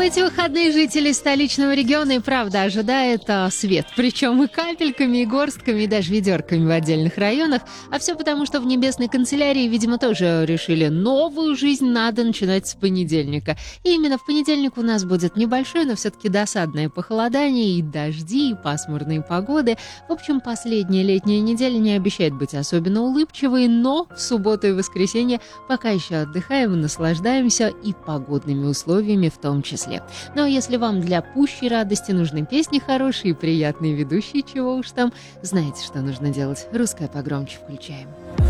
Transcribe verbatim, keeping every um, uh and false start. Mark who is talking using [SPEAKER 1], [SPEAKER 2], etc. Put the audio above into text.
[SPEAKER 1] эти выходные жители столичного региона и правда ожидает а, свет. Причем и капельками, и горстками, и даже ведерками в отдельных районах. А все потому, что в небесной канцелярии, видимо, тоже решили, новую жизнь надо начинать с понедельника. И именно в понедельник у нас будет небольшое, но все-таки досадное похолодание, и дожди, и пасмурные погоды. В общем, последняя летняя неделя не обещает быть особенно улыбчивой, но в субботу и воскресенье пока еще отдыхаем и наслаждаемся и погодными условиями в том числе. Ну а если вам для пущей радости нужны песни хорошие и приятные ведущие, чего уж там, знаете, что нужно делать. Русское погромче включаем.